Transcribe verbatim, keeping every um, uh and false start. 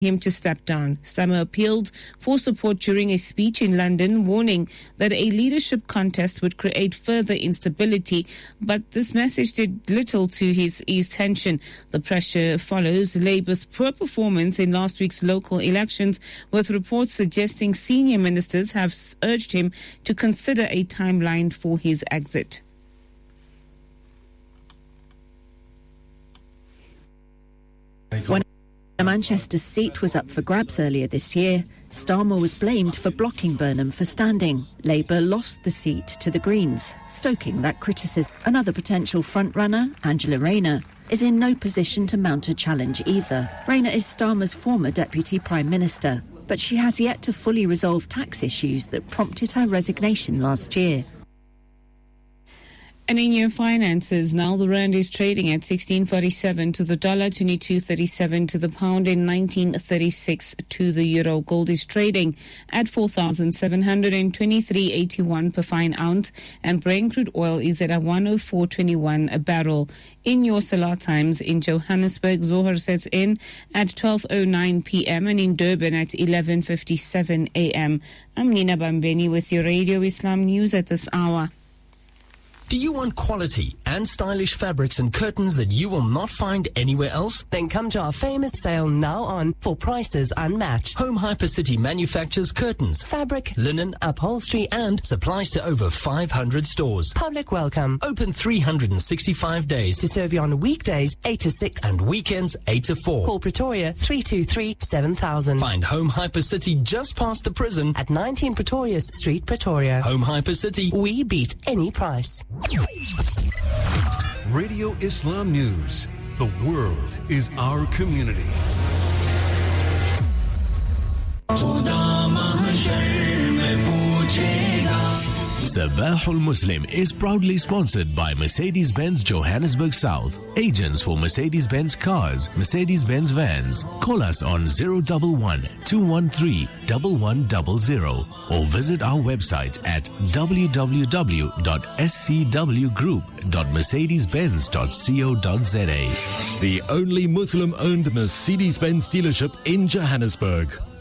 him to step down. Starmer appealed for support during a speech in London, warning that a leadership contest would create further instability, but this message did little to his ease tension. The pressure follows Labour's poor performance in last week's local elections, with reports suggesting senior ministers have urged him to consider a timeline for his exit. When a Manchester seat was up for grabs earlier this year, Starmer was blamed for blocking Burnham for standing. Labour lost the seat to the Greens, stoking that criticism. Another potential frontrunner, Angela Rayner, is in no position to mount a challenge either. Rayner is Starmer's former Deputy Prime Minister, but she has yet to fully resolve tax issues that prompted her resignation last year. And in your finances, now the rand is trading at sixteen forty-seven to the dollar, twenty-two thirty-seven to the pound, and nineteen thirty-six to the euro. Gold is trading at four thousand seven hundred twenty-three dollars and eighty-one per fine ounce, and Brent crude oil is at one oh four twenty-one a barrel. In your Salah times, in Johannesburg, Zohar sets in at twelve oh nine p.m. and in Durban at eleven fifty-seven a.m. I'm Nina Bambeni with your Radio Islam News at this hour. Do you want quality and stylish fabrics and curtains that you will not find anywhere else? Then come to our famous sale now on for prices unmatched. Home Hypercity manufactures curtains, fabric, linen, upholstery and supplies to over five hundred stores. Public welcome. Open three hundred sixty-five days. To serve you on weekdays eight to six and weekends eight to four. Call Pretoria three two three, seven thousand. Find Home Hypercity just past the prison at nineteen Pretorius Street, Pretoria. Home Hypercity. We beat any price. Radio Islam News. The world is our community. Sabahul Muslim is proudly sponsored by Mercedes-Benz Johannesburg South. Agents for Mercedes-Benz cars, Mercedes-Benz vans. Call us on zero one one, two one three, one one zero zero or visit our website at w w w dot s c w group dot mercedes benz dot co dot z a. The only Muslim-owned Mercedes-Benz dealership in Johannesburg.